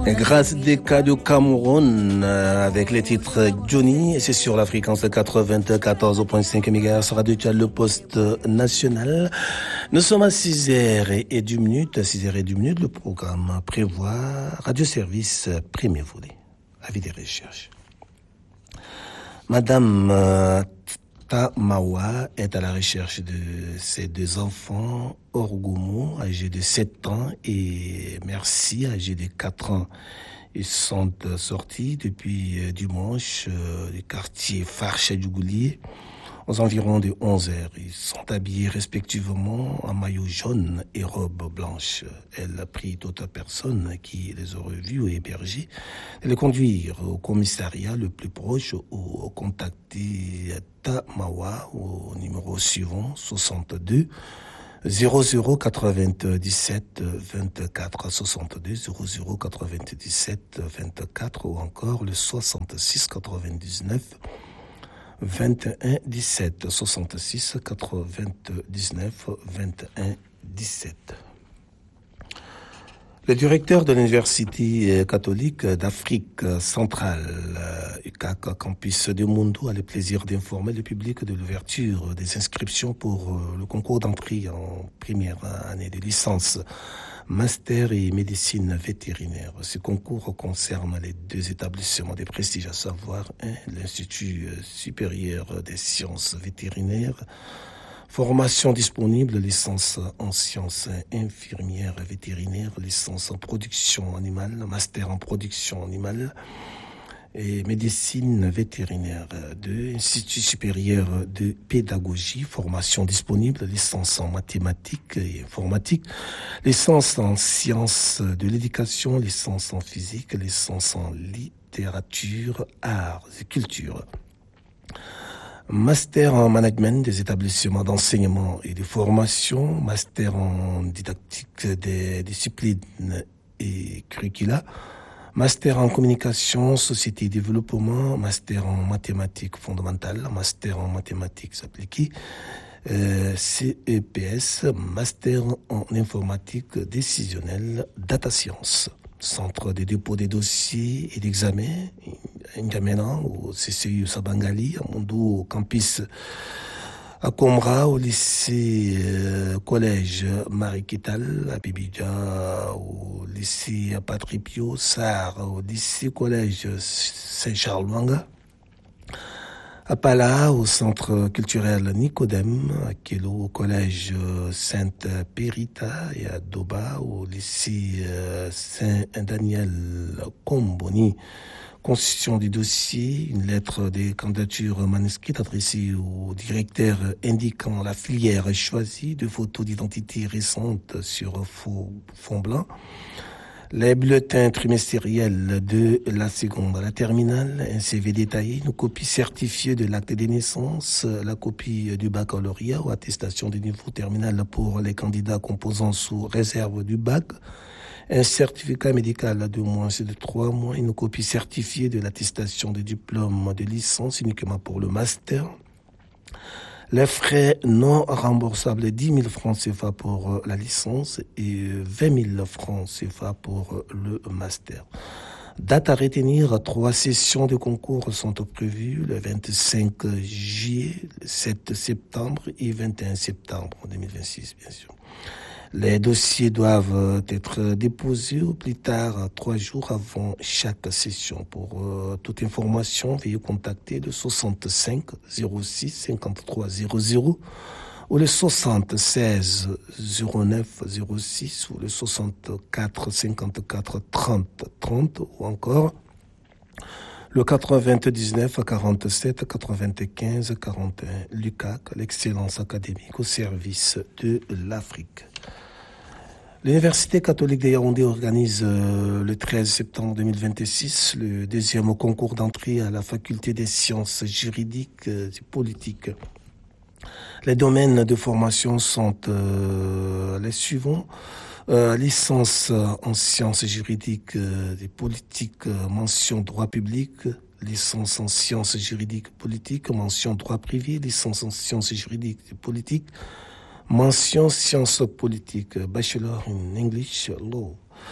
Grâce des cas de Cameroun avec les titres Johnny, et c'est sur la fréquence de 94.5 MHz Radio Tchad, le poste national. Nous sommes à 6h02, le programme prévoit Radio Service premier volet, avis des recherches. Madame Tamawa est à la recherche de ses deux enfants, Orgoumou, âgé de 7 ans, et Merci, âgé de 4 ans. Ils sont sortis depuis dimanche du quartier Farcha du Goulier aux environs de 11h. Ils sont habillés respectivement en maillot jaune et robe blanche. Elle a pris d'autres personnes qui les auraient vus et hébergés et les conduire au commissariat le plus proche ou contacter Tamawa au numéro suivant 62 00 97 24 62 00 97 24 ou encore le 66 99 21 17 66 99 21 17. Le directeur de l'Université catholique d'Afrique centrale, UCAC Campus de Mundo, a le plaisir d'informer le public de l'ouverture des inscriptions pour le concours d'entrée en première année de licence Master et médecine vétérinaire. Ce concours concerne les deux établissements de prestige, à savoir l'Institut supérieur des sciences vétérinaires. Formation disponible, licence en sciences infirmières vétérinaires, licence en production animale, master en production animale et médecine vétérinaire. 2. Institut supérieur de pédagogie, formation disponible, licence en mathématiques et informatique, licence en sciences de l'éducation, licence en physique, licence en littérature, arts et culture. Master en management des établissements d'enseignement et de formation, master en didactique des disciplines et curricula, master en communication, société et développement, master en mathématiques fondamentales, master en mathématiques appliquées, CEPS, master en informatique décisionnelle, data science. Centre de dépôt des dossiers et d'examen, N'Djamena, au CCU Sabangali, à Mondo, au campus à Komra, au lycée collège Marie-Kétal, à Bibidja, au lycée Patripio, Sar, au lycée collège Saint-Charles-Wanga, à Pala, au centre culturel Nicodème, à Kelo, au collège Sainte-Périta, et à Doba, au lycée Saint-Daniel Comboni. Constitution du dossier, une lettre de candidature manuscrite adressée au directeur indiquant la filière choisie, de photos d'identité récentes sur fond blanc. Les bulletins trimestriels de la seconde à la terminale, un CV détaillé, une copie certifiée de l'acte de naissance, la copie du baccalauréat ou attestation du niveau terminal pour les candidats composant sous réserve du bac, un certificat médical de moins de 3 mois, une copie certifiée de l'attestation de diplôme de licence uniquement pour le master. Les frais non remboursables, 10 000 francs CFA pour la licence et 20 000 francs CFA pour le master. Date à retenir, 3 sessions de concours sont prévues le 25 juillet, le 7 septembre et 21 septembre 2026, bien sûr. Les dossiers doivent être déposés au plus tard 3 jours avant chaque session. Pour toute information, veuillez contacter le 65 06 53 00 ou le 76 09 06 ou le 64 54 30 30 ou encore le 99 47 95 41. l'UCAC, l'excellence académique au service de l'Afrique. L'Université catholique de Yaoundé organise le 13 septembre 2026 le deuxième concours d'entrée à la faculté des sciences juridiques et politiques. Les domaines de formation sont les suivants. Licence en sciences juridiques et politiques, mention droit public. Licence en sciences juridiques et politiques, mention droit privé. Licence en sciences juridiques et politiques, mention sciences politiques, Bachelor in English Law.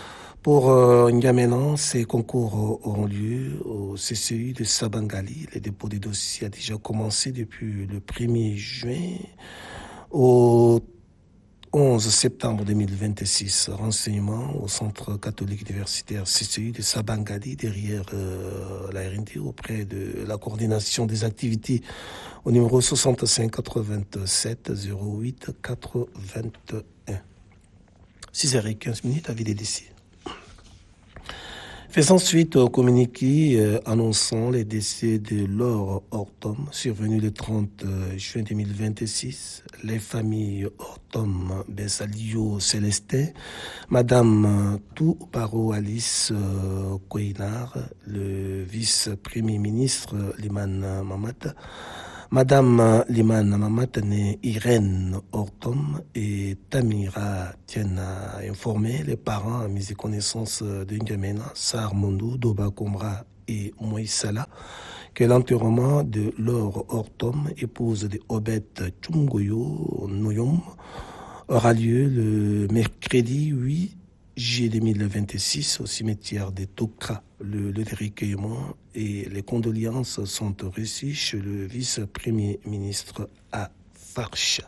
Pour N'Djamena, ces concours auront lieu au CCU de Sabangali. Le dépôt des dossiers a déjà commencé depuis le 1er juin au 11 septembre 2026. Renseignement au Centre catholique universitaire CCU de Sabangali, derrière la RND, auprès de la coordination des activités au numéro 65 87 08 81. 6h15, avis des décès. Faisant suite au communiqué annonçant les décès de Laure Hortom, survenu le 30 juin 2026, les familles Hortom, Bessalio Célestin, Madame Toubaro Alice Kouinard, le vice-premier ministre Liman Mamad, Madame Liman Mamad, née Irène Hortom, et Tamira tiennent à informer les parents à mise connaissance de N'Djamena, Sar Mondou, Doba Komra et Moïsala que l'enterrement de Laure Hortom, épouse de Obed Tchungoyo Noyom, aura lieu le mercredi 8 juillet 2026 au cimetière de Tokra. Le recueillement et les condoléances sont reçues chez le vice-premier ministre à Farsha.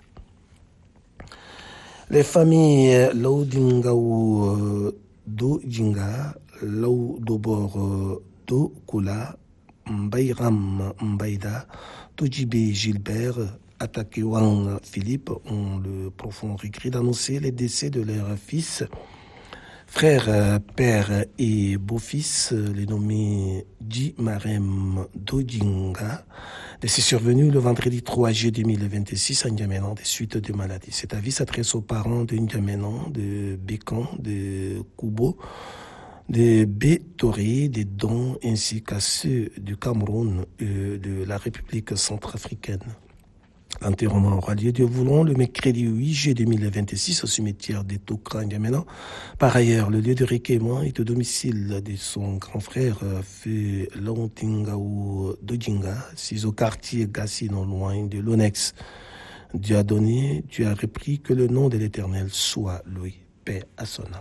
Les familles Laudingaou Do Djinga, Laudobor Do Kula, Mbayram Mbaïda, Tojibe Gilbert, Atakewang Philippe ont le profond regret d'annoncer les décès de leurs fils, frère, père et beau-fils, les nommés Di Marem Dodinga, décès survenu le vendredi 3 juillet 2026 à N'Djamena des suites de maladies. Cet avis s'adresse aux parents de N'Djamena, de Bécan, de Kubo, de Bétoré, des Dons, ainsi qu'à ceux du Cameroun et de la République centrafricaine. L'enterrement aura lieu, Dieu voulant, le mercredi 8 juillet 2026 au cimetière de Tokra N'Djamena. Par ailleurs, le lieu de recueillement est au domicile de son grand frère, Feu Lontingaou Dodinga, situé au quartier Gassi, non loin de l'Onex. Dieu a donné, Dieu a repris, que le nom de l'Éternel soit loué. Paix à son âme.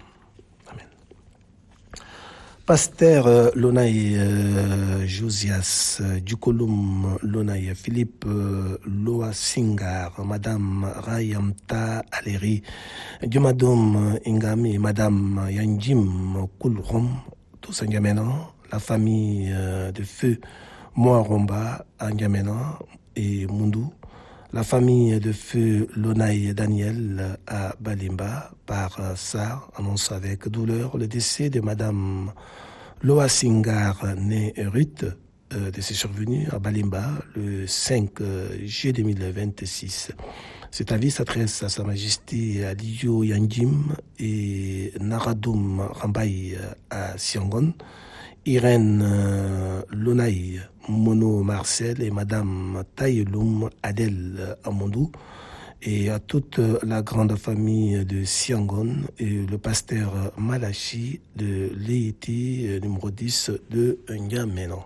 Pasteur Lonaï Josias Dukolum Lonaï Philippe Loa Singar, Madame Rayamta Aleri, Djumadom Ingami, Madame Yanjim Kulrom, tous à N'Djamena, la famille de feu Moaromba à N'Djamena et Mundou, la famille de feu Lonaï Daniel à Balimba, par ça, annonce avec douleur le décès de Madame Loa Singar, née Ruth, décès survenu à Balimba le 5 juillet 2026. Cet avis s'adresse à Sa Majesté Aliyo Yanjim et Naradoum Rambaï à Siangon, Irène Lonaï Mono Marcel et Madame Taïloum Adel Amondou, et à toute la grande famille de Siangon et le pasteur Malachi de l'EIT numéro 10 de N'Djamena.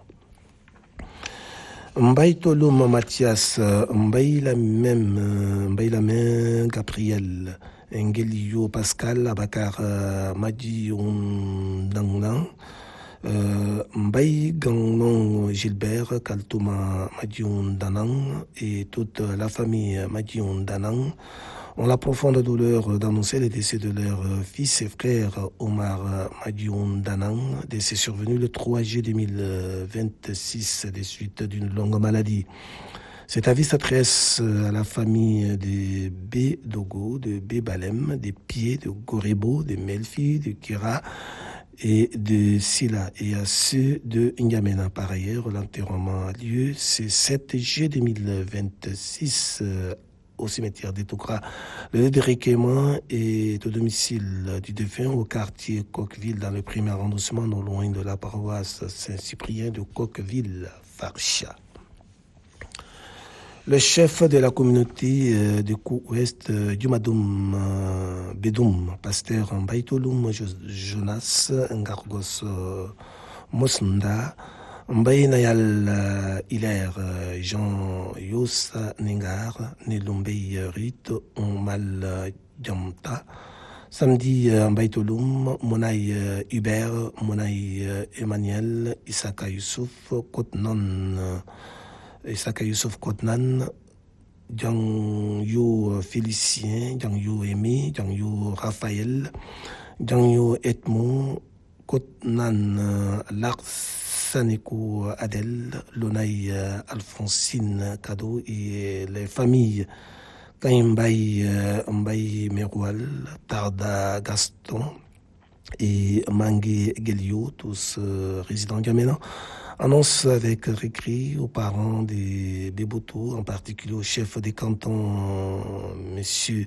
Mbaïtolum Mathias, Mbaïlamen Gabriel, Engelio Pascal, Abakar Madi Ondangnan, Mbaye Gangnon Gilbert, Kaltouma Madion Danang et toute la famille Madion Danang ont la profonde douleur d'annoncer les décès de leurs fils et frères Omar Madion Danang, décès survenu le 3 juillet 2026 des suites d'une longue maladie. Cet avis s'adresse à la famille de B. Dogo, de B. Balem, des Pieds, de Gorebo, de Melfi, de Kira et de Silla, et à ceux de N'Djamena. Par ailleurs, l'enterrement a lieu ce 7 juillet 2026 au cimetière de Tokra. Le lieu de recueillement est au domicile du défunt au quartier Coqueville, dans le premier arrondissement, non loin de la paroisse Saint-Cyprien de Coqueville, Farsha. Le chef de la communauté de Kou-Ouest, Djumadoum Bedoum, pasteur Mbaïtoloum Jonas Ngargos Mosnda, Mbaye Nayal Hilaire Jean Yosa Nengar, Nelumbey Rit Onmal Djamta, Samedi, Mbaïtoloum, Monaï Hubert, Monaï Emmanuel, Isaka Youssouf, Kotnan, Isaka Youssouf Kotnan, Jiang Yu Félicien, Jiang Yu Aimé, Jiang Yu Raphaël, Jiang Yu Edmond, Kotnan Larsanekou Adèle, Lonaï Alphonsine Kado et les familles Kaimbaï Mbaï Meroual, Tarda Gaston et Mangué Guelio, tous résidents Djamena, annonce avec récrit aux parents des Béboto, en particulier au chef des cantons, Monsieur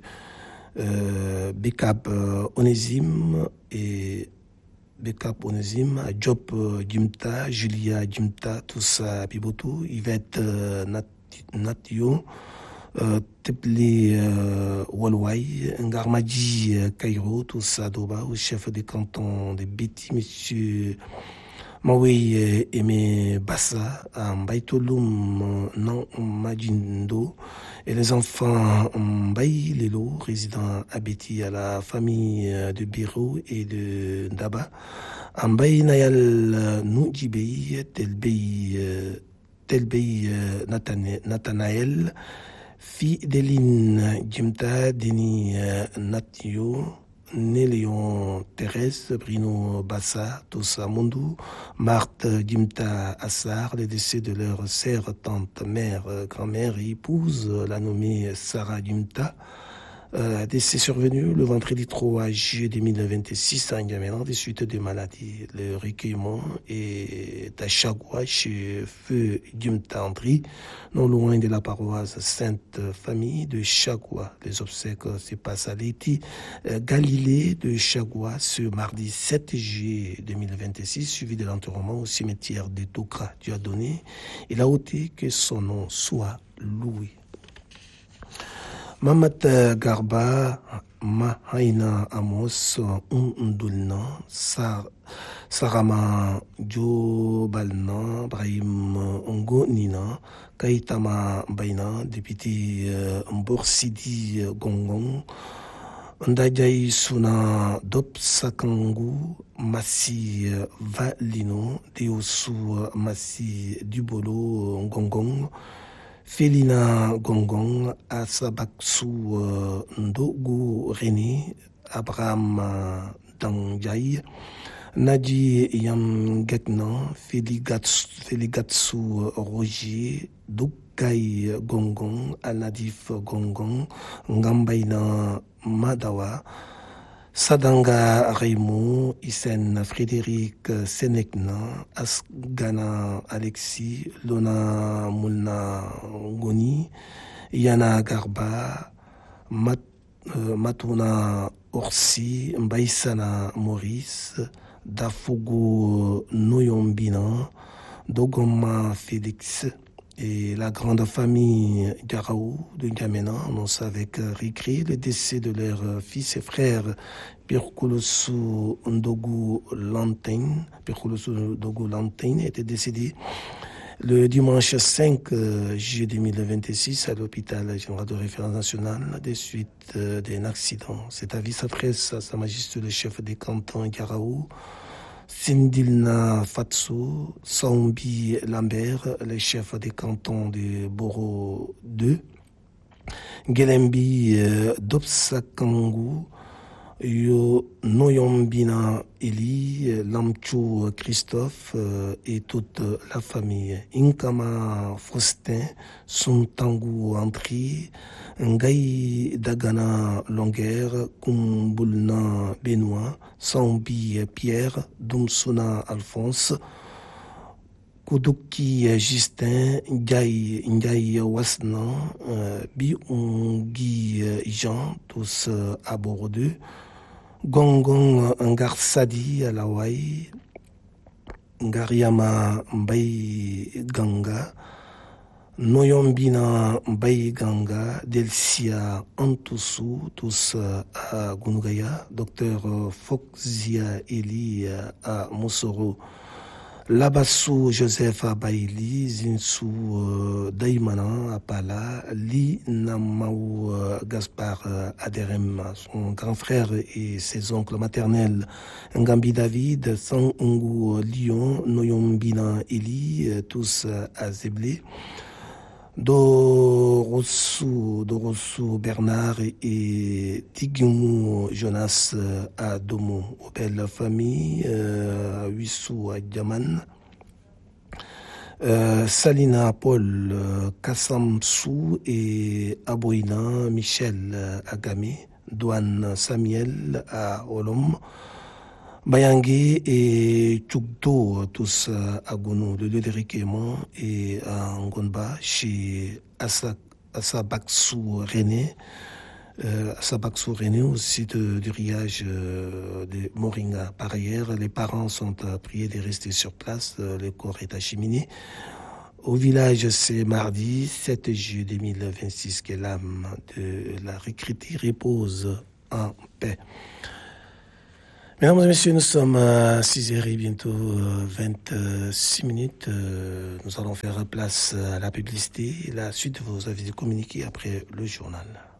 Bekab Onésime et Bekap Onésime, Diop Djimta, Julia Djimta, tous à Biboto, Yvette Natio, Tepli Walway, Ngarmadji Cairo, tous à Doba, au chef des cantons de Béti, Monsieur Maui Aimé Bassa, à Mbaïtoloum, Non Majindo, et les enfants Mbaï Lelo, résidant à Béti, à la famille de Biro et de Daba, Mbaï Nayal Noudjibei, Telbei Nathanaël, Fideline Djimta, Denis Natio, Néléon Thérèse, Bruno Bassa, Tossa Mondou, Marthe Djimta Assar, les décès de leur sœur, tante, mère, grand-mère et épouse, la nommée Sarah Djimta. Décès survenu le vendredi 3 juillet 2026 à N'Djamena des suites de maladies. Le recueillement est à Chagua chez Feu Djimta Andri, non loin de la paroisse Sainte Famille de Chagua. Les obsèques se passent à l'Éti Galilée de Chagua ce mardi 7 juillet 2026, suivi de l'enterrement au cimetière de Tokra. Dieu a donné, il a ôté que son nom soit loué. Mamat Garba, Mahaina Amos, Ndulna, Sarama Jobalna, Brahim Ongo Nina, Kaitama Baina, député Mborsidi Gongong, Ndajai Suna Dop Sakangu, Massi Valino, Deosu Massi Dubolo Gongong, Félina Gongong, Asabaksu Ndogo René, Abraham Dangjai, Nadi Yamgekna, Féligatsu Roger, Dukai Gongong, Aladif Gongong, Ngambaina Madawa, Sadanga Raymond, Isen Frédéric Senekna, Asgana Alexis, Lona Moulna Goni, Yana Garba, Matuna Orsi, Mbaïsana Maurice, Dafogo Noyombina, Dogoma Félix, et la grande famille Garaou de N'Djamena annonce avec regret le décès de leurs fils et frères Pirkolosu Ndogo Lantain. Pirkolosu Ndogo Lantain était décédé le dimanche 5 juillet 2026 à l'hôpital général de référence nationale des suites d'un accident. Cet avis s'adresse à Sa Majesté le chef des cantons Garaou, Sindilna Fatso, Saombi Lambert, les chefs des cantons de Boro 2, Gelembi Dopsakangu, Yo Noyombina Eli, Lamchou Christophe et toute la famille. Inkama Faustin, Suntangu Antri, Ngai Dagana Longuer, Kumbulna Benoît, Sambi Pierre, Dumsuna Alphonse, Kuduki Justin, Ndiaye Wasna, Biungi Jean, tous à Bordeaux, Gongong Ngarsadi Alawai, Ngariama Mbaye Ganga, Noyombina Mbaye Ganga, Delcia Antusu, tous à Gunugaya, Docteur Foxia Eli à Mosoro, Labassou Joseph Abaili, Zinsou Daimana Apala, Li Namaou Gaspard Aderem, son grand frère et ses oncles maternels, Ngambi David, Sang Ungu Lyon, Noyombina Eli, tous à Zéblé. Dorossou Bernard et Tigumou Jonas à Domo, aux belles familles, Wissou à Diaman, Salina Paul Kassamsou et Aboina Michel Agamé, Douane Samuel à Olom, Bayangé et Tchoukdo, tous à Gono, le lieu de recueillement, et à Ngonba, chez Assabaksou René, au site du riage de Moringa. Par ailleurs, les parents sont priés de rester sur place, le corps est acheminé. Au village, c'est mardi 7 juillet 2026 que l'âme de la recrutée repose en paix. Mesdames et messieurs, nous sommes à 6h et bientôt 26 minutes. Nous allons faire place à la publicité. La suite de vos avis communiqués après le journal.